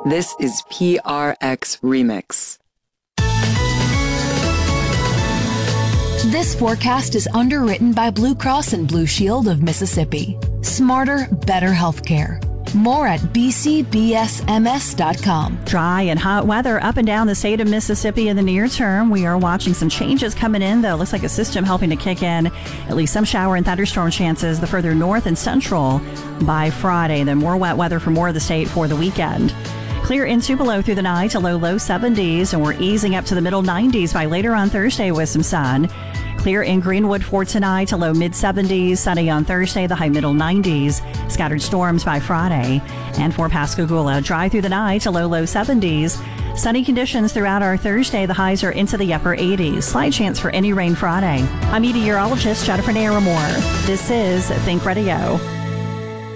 This is PRX Remix. This forecast is underwritten by Blue Cross and Blue Shield of Mississippi. Smarter, better healthcare. More at bcbsms.com. Dry and hot weather up and down the state of Mississippi in the near term. We are watching some changes coming in, though. Looks like a system helping to kick in at least some shower and thunderstorm chances the further north and central by Friday. Then more wet weather for more of the state for the weekend. Clear in Tupelo through the night to low 70s, and we're easing up to the middle 90s by later on Thursday with some sun. Clear in Greenwood for tonight to low mid-70s, sunny on Thursday, the high middle 90s. Scattered storms by Friday. And for Pascagoula, dry through the night to low 70s. Sunny conditions throughout our Thursday, the highs are into the upper 80s. Slight chance for any rain Friday. I'm meteorologist Jennifer Naramore. This is Think Radio.